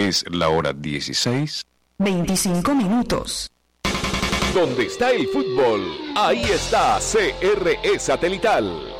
Es la hora 16:25. Donde está el fútbol, ahí está CRE Satelital.